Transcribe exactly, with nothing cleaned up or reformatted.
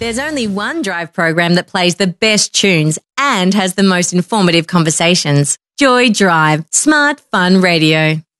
There's only one Drive program that plays the best tunes and has the most informative conversations. Joy Drive. Smart, fun radio.